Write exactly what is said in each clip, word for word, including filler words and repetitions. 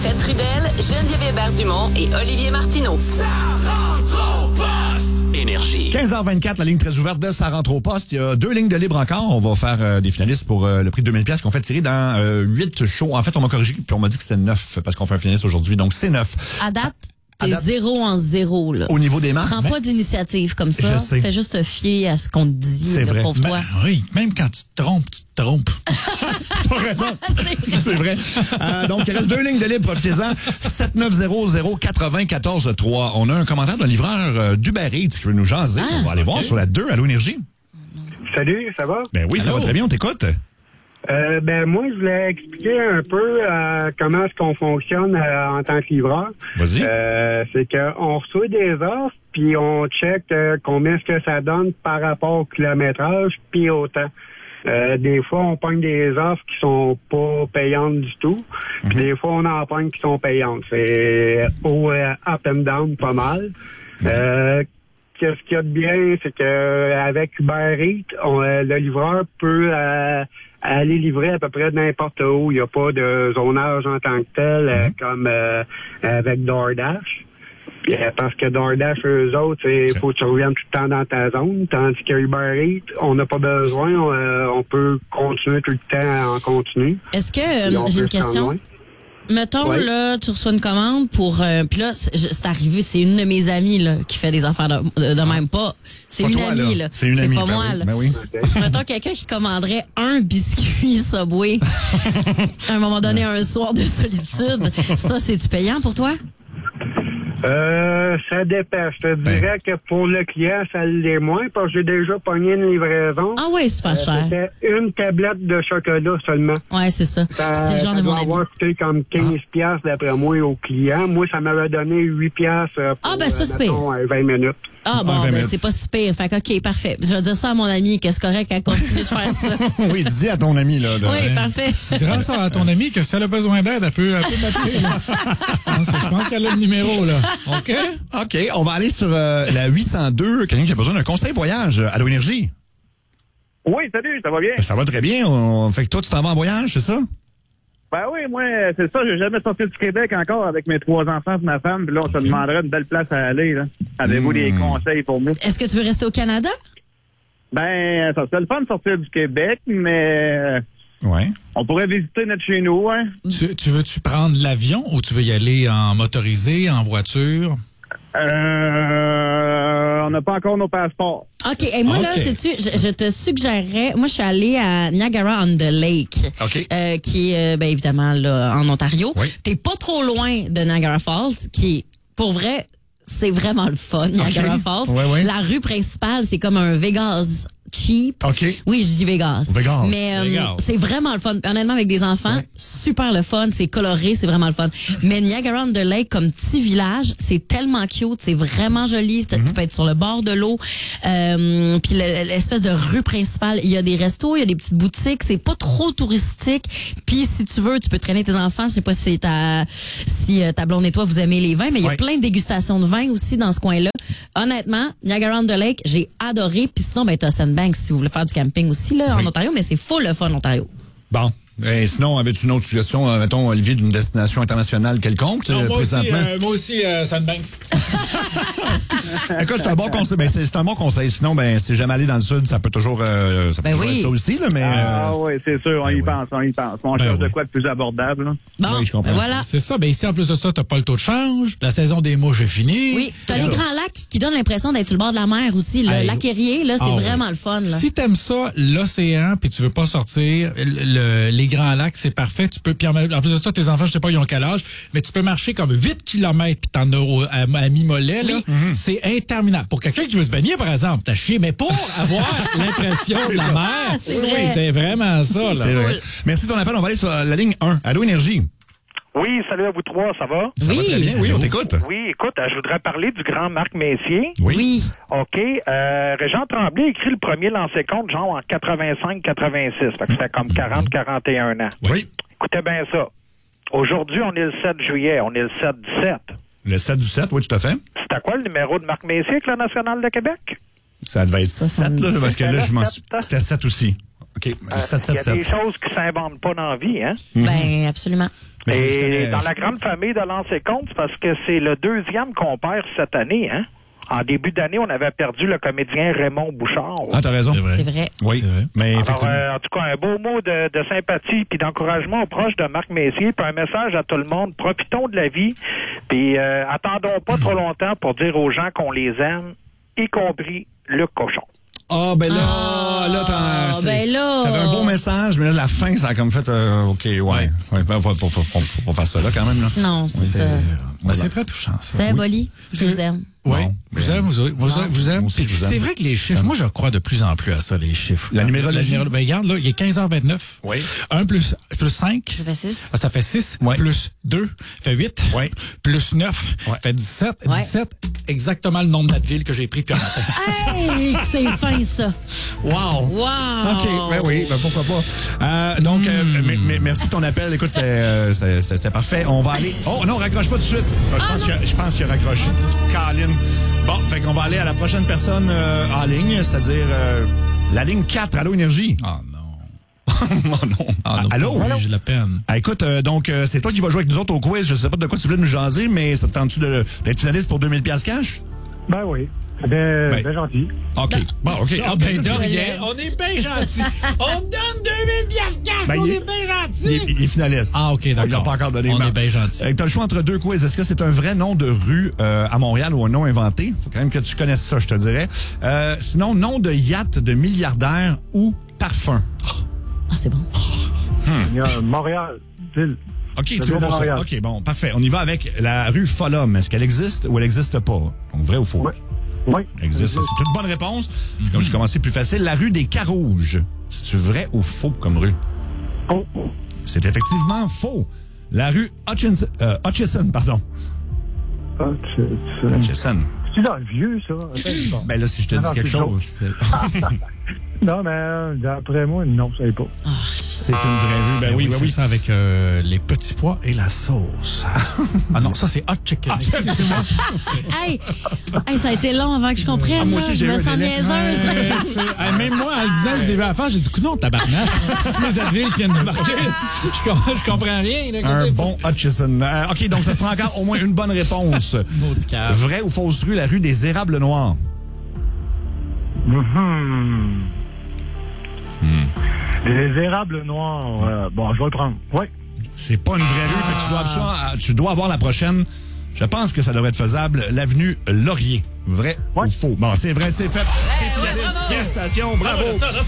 Seth Trudel, Geneviève Hébert-Dumont et Olivier Martineau. Ça rentre au poste! Énergie. quinze heures vingt-quatre, la ligne très ouverte de Ça rentre au poste. Il y a deux lignes de libre encore. On va faire euh, des finalistes pour euh, le prix de deux mille dollars qu'on fait tirer dans euh, huit shows. En fait, on m'a corrigé puis on m'a dit que c'était neuf parce qu'on fait un finaliste aujourd'hui. Donc, c'est neuf. À date, t'es date, zéro en zéro, là. Au niveau des marques. Prends ben, pas d'initiative comme ça. Je sais. Fais juste te fier à ce qu'on te dit, C'est là, vrai. pauvre toi. Ben, oui, même quand tu te trompes, tu te trompes. T'as raison. C'est vrai. Euh, donc, il reste deux lignes de libre. Profitez-en. sept neuf zéro zéro quatre-vingt-quatorze trois. On a un commentaire d'un livreur euh, d'Uber Eats qui veut nous jaser. Ah, on va aller voir sur la deux, Allô Énergie. Salut, ça va? Ben oui, ça Allô? va très bien. On t'écoute. Euh, ben moi, je voulais expliquer un peu euh, comment est-ce qu'on fonctionne euh, en tant que livreur. Vas-y. Euh, c'est qu'on reçoit des offres, puis on check euh, combien est-ce que ça donne par rapport au kilométrage, puis au temps. Euh, des fois, on pogne des offres qui sont pas payantes du tout, puis des fois, on en pogne qui sont payantes. C'est au euh, up and down pas mal. Euh, Qu'est-ce qu'il y a de bien, c'est que avec Uber Eats, on, euh, le livreur peut euh, aller livrer à peu près n'importe où. Il n'y a pas de zonage en tant que tel, euh, comme euh, avec DoorDash. Puis, euh, parce que DoorDash, eux autres, il faut que tu reviennes tout le temps dans ta zone. Tandis que Uber Eats, on n'a pas besoin. On, euh, on peut continuer tout le temps en continu. Est-ce que, Puis euh, on j'ai peut une se rendre question? loin. Mettons, Ouais. là, tu reçois une commande pour... Euh, puis là, c'est, c'est arrivé, c'est une de mes amies là, qui fait des affaires de, de, de même pas. C'est Pas une toi, amie, là. là. C'est une amie. pas ben moi, oui, là. ben oui. Mettons quelqu'un qui commanderait un biscuit Subway à un moment donné, un soir de solitude. Ça, c'est-tu payant pour toi? Euh, ça dépend. Je te dirais que pour le client, ça l'est moins, parce que j'ai déjà pogné une livraison. Ah oui, super Euh, cher. C'était une tablette de chocolat seulement. Ouais, c'est ça. Ça, C'est le genre ça de mon doit ami. avoir coûté comme quinze piastres d'après moi au client. Moi, ça m'avait donné huit piastres pour Ah, ben, c'est pas euh, si pire. mettons, euh, vingt minutes. Ah bon, vingt ben minutes. c'est pas si pire. Fait que, OK, parfait. Je vais dire ça à mon ami, que c'est correct qu'elle continue de faire ça. Oui, dis à ton ami, là. de- Oui, parfait. Tu diras ça à ton ami que si elle a besoin d'aide, elle peut, elle peut m'appeler. là. Je pense- Je pense qu'elle a le numéro, là. OK? OK, on va aller sur euh, la huit cent deux. Quelqu'un qui a besoin d'un conseil voyage. Allô Énergie. Oui, salut, ça va bien? Ça va très bien. On... Fait que toi, tu t'en vas en voyage, c'est ça? Ben oui, moi, c'est ça, j'ai jamais sorti du Québec encore avec mes trois enfants et ma femme, puis là, on se demanderait une belle place à aller, là. Avez-vous Mm. des conseils pour nous? Est-ce que tu veux rester au Canada? Ben, ça serait le fun de sortir du Québec, mais euh, Ouais. on pourrait visiter notre chez nous, hein? Tu, tu veux-tu prendre l'avion ou tu veux y aller en motorisé, en voiture? Euh, on n'a pas encore nos passeports. OK. Et moi, là, OK. sais-tu, je, je te suggérerais... Moi, je suis allée à Niagara-on-the-Lake, OK. euh, qui est, euh, ben, évidemment, là, en Ontario. Oui. T'es pas trop loin de Niagara Falls, qui est, pour vrai, c'est vraiment le fun, Niagara OK. Falls. Ouais, ouais. La rue principale, c'est comme un Vegas cheap. OK. Oui, je dis Vegas. Vegas. Mais euh, Vegas. c'est vraiment le fun. Honnêtement, avec des enfants, Ouais. super le fun. C'est coloré, c'est vraiment le fun. Mais Niagara-on-the-Lake, comme petit village, c'est tellement cute. C'est vraiment joli. C'est- Mm-hmm. Tu peux être sur le bord de l'eau. Euh, puis le- l'espèce de rue principale, il y a des restos, il y a des petites boutiques. C'est pas trop touristique. Puis si tu veux, tu peux traîner tes enfants. Je sais pas si ta, si euh, ta blonde et toi, vous aimez les vins, mais il y a Ouais. plein de dégustations de vins aussi dans ce coin-là. Honnêtement, Niagara-on-the-Lake, j'ai adoré. Puis sinon, ben, t'as Sandbanks si vous voulez faire du camping aussi là, Oui. en Ontario, mais c'est full le fun, Ontario. Bon. Et sinon, avais-tu une autre suggestion, euh, mettons, Olivier, d'une destination internationale quelconque, Non, euh, moi, aussi, présentement? euh, moi aussi, euh, Sandbanks. Écoute, c'est un bon conseil. Ben, c'est, c'est un bon conseil. Sinon, ben, si jamais aller dans le sud, ça peut toujours, euh, ça peut Ben toujours oui. être ça aussi, là, mais. Ah euh, oui, c'est sûr, on ben y oui. pense, on y pense. On Ben cherche de oui. quoi de plus abordable, là. Bon, Oui, je comprends. ben voilà. C'est ça. Ben ici, en plus de ça, t'as pas le taux de change. La saison des mouches est finie. Oui, t'as C'est les ça. grands lacs qui donnent l'impression d'être sur le bord de la mer aussi. Le Hey. lac Erie, là, c'est Ah oui. vraiment le fun. Là. Si t'aimes ça, l'océan, puis tu veux pas sortir, le- le- les grands lacs, c'est parfait. Tu peux, puis en, en plus de ça, tes enfants, je sais pas, ils ont quel âge, mais tu peux marcher comme huit kilomètres puis t'en as au- à, à mi-mollet, là. C'est interminable. Pour quelqu'un qui veut se baigner, par exemple, t'as chier, mais pour avoir l'impression de la mer, c'est vrai. c'est vraiment ça, là. c'est vrai. Merci de ton appel. On va aller sur la ligne un. Allô, Énergie. Oui, salut à vous trois, ça va? Ça va Oui. très bien. Oui, on t'écoute. Oui, écoute, euh, je voudrais parler du grand Marc Messier. Oui. Oui. OK. Euh, Régent Tremblay a écrit le premier lancé compte, genre en quatre-vingt-cinq quatre-vingt-six. Fait que c'était comme quarante quarante et un ans. Oui. Écoutez bien ça. Aujourd'hui, on est le sept juillet. On est le sept dix-sept. Le sept du sept, oui, tout à fait. C'était quoi le numéro de Marc Messier avec le National de Québec? Ça devait être sept, là, parce que là, je m'en suis. C'était sept aussi. OK, Euh, sept Il y sept a des sept. choses qui s'inventent pas dans la vie, hein? Ben, absolument. Mais je- je Et connais- dans la grande famille de Lancer Compte, c'est parce que c'est le deuxième qu'on perd cette année, hein? En début d'année, on avait perdu le comédien Raymond Bouchard. Ah, t'as raison. C'est vrai. C'est vrai. Oui, C'est vrai. mais Alors, effectivement. euh, en tout cas, un beau mot de, de sympathie puis d'encouragement aux proches de Marc Messier, puis un message à tout le monde. Profitons de la vie, puis euh, attendons pas trop longtemps pour dire aux gens qu'on les aime, y compris le cochon. Ah, ben là, Ah, là, t'as, c'est- ben là. t'avais un beau message, mais là, la fin, ça a comme fait, euh, OK, ouais. ouais. ouais ben, faut, faut, faut, faut, faut pas faire ça là, quand même, là. Non, c'est ça. Ben, c'est très touchant, ça. C'est Oli, je vous aime. Oui, Bon, vous ben, aimez, vous, vous, bon. vous aimez. Moi aussi, je vous aime. C'est vrai que les chiffres, moi, je crois de plus en plus à ça, les chiffres. La numérologie. numéro- ben, regarde, là, il est quinze heures vingt-neuf. Oui. un plus, plus cinq. Ça fait six. Ah, ça fait six, Ouais. plus deux, fait huit, Ouais. plus neuf, Ouais. fait dix-sept. Ouais. dix-sept, exactement le nombre d'Advil que j'ai pris depuis un matin. Hey, que c'est fin, ça. Wow! Wow. OK, ben oui, ben pourquoi pas. Euh, donc, euh, mais- mais- merci de ton appel. Écoute, c'était, euh, c'était, c'était- c'était parfait. On va aller... Oh non, raccroche pas tout de suite. Euh, Je pense, qu'il a, je pense qu'il a raccroché. Caroline. Bon, fait qu'on va aller à la prochaine personne euh, en ligne, c'est-à-dire euh, la ligne quatre. Allô, Énergie? Oh non. Oh non. Ah, non, Allô? oui, j'ai de la peine. Ah, écoute, euh, donc, euh, c'est toi qui vas jouer avec nous autres au quiz. Je sais pas de quoi tu voulais nous jaser, mais ça te tente-tu de, d'être finaliste pour deux mille piastres cash? Ben oui. Ben, Ben. ben gentil. OK. Bon, OK. Ah, ben, de je rien. l'aime. On est bien gentils. On donne deux mille piastres cash. Ben, on il- est bien Il, gentils. est- il est finaliste. Ah, OK, d'accord. Il l'a pas encore donné. On mais- est bien gentils. Euh, t'as le choix entre deux quiz. Est-ce que c'est un vrai nom de rue euh, à Montréal ou un nom inventé? Faut quand même que tu connaisses ça, je te dirais. Euh, sinon, nom de yacht de milliardaire ou parfum. Ah, c'est bon. Il y a Montréal, ville. OK, Le tu vas nom de pour ça. Montréal. OK, bon, parfait. On y va avec la rue Folhomme. Est-ce qu'elle existe ou elle n'existe pas? Donc, vrai ou faux? Oui. Oui. Elle existe. C'est une bonne réponse. Donc, j'ai commencé plus facile. La rue des Carouges. C'est-tu vrai ou faux comme rue? Oh. C'est effectivement faux. La rue Hutchinson, euh, Hutchison, pardon. Ah, c'est- c'est- Hutchison. C'est dans le vieux, ça. Attends, bon. Ben là, si je te dis Non, quelque c'est chose, c'est- Non, mais euh, d'après moi, non, ça n'est pas. c'est une vraie rue. Ben oui, ben c'est oui. ça avec euh, les petits pois et la sauce. Ah non, ça c'est hot chicken. Excusez-moi. Hey, hey, ça a été long avant que je comprenne. Ah, moi là. aussi, je j'ai me eu un sens délai. niaiseuse. Ouais, c'est- ah, même moi, en le disant, je les ai à faire, j'ai dit, non, tabarnak. C'est mes Advil qui viennent de marcher. Je, com- je comprends rien. Là, Un Qu'est-ce bon Hutchison. Euh, OK, donc ça te prend encore au moins une bonne réponse. que- Maudit cave. Vraie ou fausse rue, la rue des Érables Noirs? Mhm. Les érables noirs. euh, bon, je vais le prendre. Oui. C'est pas une vraie rue, fait que tu dois, absolument- tu dois avoir la prochaine. Je pense que ça devrait être faisable. L'avenue Laurier. Vrai Ouais. ou faux? Bon, c'est vrai, c'est fait. T'es finaliste. Félicitations, bravo.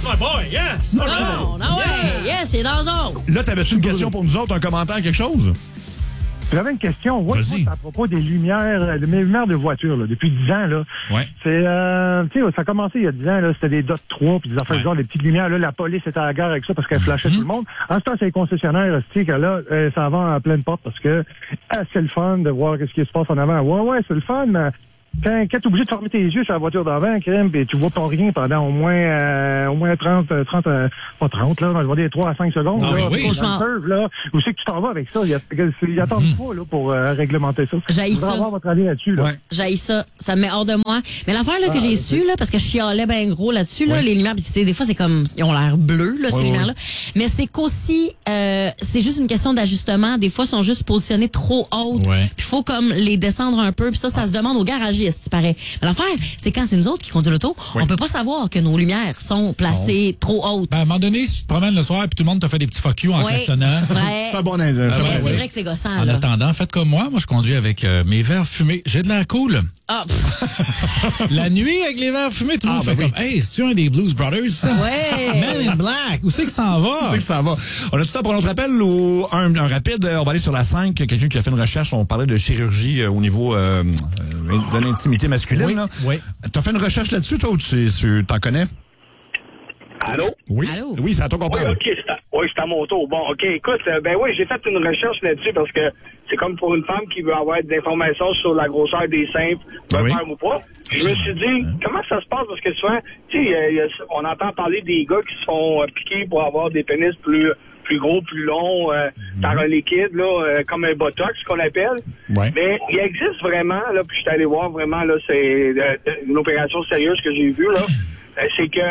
Non, non, ouais. Yes, c'est dans zone. Là, t'avais-tu une question pour nous autres, un commentaire, quelque chose? J'avais une question. Ouais, Vas-y. moi, à propos des lumières, euh, de mes lumières de voiture, là, depuis dix ans, là. Ouais. C'est, euh, tu sais, ça a commencé il y a dix ans, là, c'était des dot trois, puis des affaires Ouais. genre, des petites lumières, là, la police était à la gare avec ça parce qu'elle flashait tout le monde. En ce temps, c'est les concessionnaires, tu sais, que là, euh, ça va à pleine porte parce que, ah, c'est le fun de voir qu'est-ce qui se passe en avant. Ouais, ouais, c'est le fun, mais quand, quand t'es obligé de fermer tes yeux sur la voiture d'avant, crème, puis tu vois pas rien pendant au moins, euh, au moins trente, trente, euh, pas trente, là, je vais dire trois à cinq secondes, Ah là, oui, oui. dans le Cauchemar. curve, là. Où c'est que tu t'en vas avec ça? Il y a, il y a tant de fois, là, pour euh, réglementer ça. J'haïs Je voudrais ça. avoir votre avis là-dessus, là. Ouais. J'haïs ça. Ça me met hors de moi. Mais l'affaire là, que j'ai su, là, parce que je chialais bien gros là-dessus, là, Ouais. les lumières, pis c'est- des fois, c'est comme, ils ont l'air bleus, là, ces Ouais, lumières-là. Mais c'est qu'aussi, euh, c'est juste une question d'ajustement. Des fois, elles sont juste positionnées trop hautes. Ouais. Puis faut comme les descendre un peu. Puis ça, ça se demande aux garagistes, il paraît. Mais l'affaire, c'est quand c'est nous autres qui conduisent l'auto, on peut pas savoir que nos lumières sont placées trop hautes. Ben, à un moment donné, si tu te promènes le soir et tout le monde te fait des petits fuck you en Ouais. klaxonnant. Ouais. C'est un bon indice. c'est un Ah bon Mais ouais, c'est indice. vrai que c'est gossant, En là. attendant, faites comme moi. Moi, je conduis avec euh, mes verres fumés. J'ai de l'air cool. Ah, pff, La nuit, avec les verres fumés, tout le Ah, monde ben fait oui. comme, hey, c'est-tu un des Blues Brothers? ça? ouais. Man in Black. Où c'est que ça en va? C'est que ça va. On a du temps pour un autre appel ou un, un rapide? On va aller sur la cinq. Quelqu'un qui a fait une recherche. On parlait de chirurgie euh, au niveau euh, euh, de l'intimité masculine. Oui, là. oui. T'as fait une recherche là-dessus, toi, ou tu, tu t'en connais? Allô? Oui. Allô? Oui, c'est à toi qu'on Oui, parle. OK, c'est à, oui, c'est à mon tour. Bon, OK, écoute, euh, ben oui, j'ai fait une recherche là-dessus parce que c'est comme pour une femme qui veut avoir des informations sur la grosseur des seins, veut Oui. faire ou pas. Puis je me suis dit, comment ça se passe? Parce que souvent, tu sais, euh, il y a- on entend parler des gars qui se font euh, piquer pour avoir des pénis plus plus gros, plus longs, euh, par un liquide, là, euh, comme un botox, qu'on appelle. Ouais. Mais il existe vraiment, là, puis je suis allé voir vraiment, là, c'est euh, une opération sérieuse que j'ai vue, là. Euh, c'est que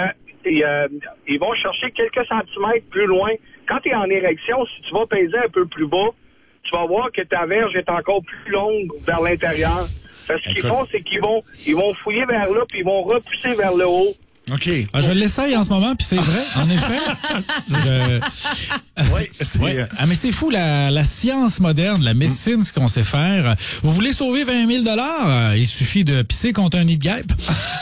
ils, euh, ils vont chercher quelques centimètres plus loin. Quand tu es en érection, si tu vas peser un peu plus bas, tu vas voir que ta verge est encore plus longue vers l'intérieur. Fait que ce qu'ils font, c'est qu'ils vont, ils vont fouiller vers là, puis ils vont repousser vers le haut. OK. Ah, je l'essaye en ce moment, puis c'est vrai, en effet. Je... Oui, c'est... Ouais. Ah, mais c'est fou, la, la science moderne, la médecine, ce qu'on sait faire. Vous voulez sauver vingt mille dollars? Il suffit de pisser contre un nid de guêpe.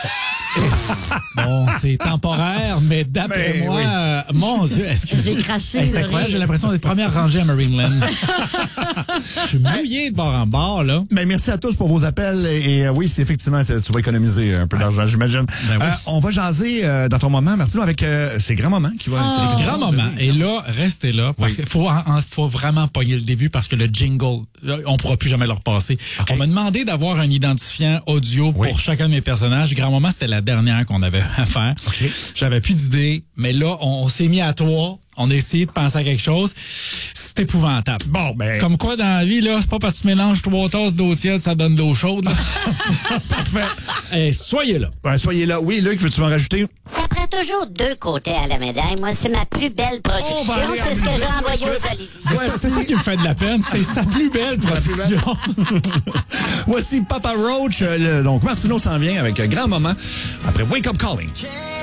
Bon, c'est temporaire, mais d'après mais moi, oui. euh, mon Dieu, est-ce que J'ai craché. Hey, c'est le incroyable, rire. j'ai l'impression d'être première rangée à Marineland. Je suis mouillé de bord en bord, là. Ben, merci à tous pour vos appels. Et, et, euh, oui, c'est effectivement, tu tu vas économiser un peu d'argent, j'imagine. Ben oui. Euh, on va jaser euh, dans ton moment, Martino, avec euh, c'est grand moment qui va. Oh. qui- Grand moment. Et là, restez là, parce Oui. qu'il faut, en- en- faut vraiment pogner le début, parce que le jingle, là, on pourra plus jamais le repasser. Okay. On m'a demandé d'avoir un identifiant audio Oui. pour chacun de mes personnages. Grand moment, c'était la dernière qu'on avait à faire. OK. J'avais plus d'idées, mais là, on, on s'est mis à trois. On a essayé de penser à quelque chose. C'est épouvantable. Bon, ben. Comme quoi, dans la vie, là, c'est pas parce que tu mélanges trois tasses d'eau tiède, ça donne de l'eau chaude. là. Parfait. Eh, soyez là. Ouais, soyez là. Oui, Luc, veux-tu m'en rajouter? Ça prend toujours deux côtés à la médaille. Moi, c'est ma plus belle production. On va aller C'est ce en que j'ai musique, envoyé monsieur. aux Olivier. C'est ça, c'est ça qui me fait de la peine. C'est sa plus belle production. Voici Papa Roach. Euh, le- donc, Martino s'en vient avec un grand moment après Wake Up Calling.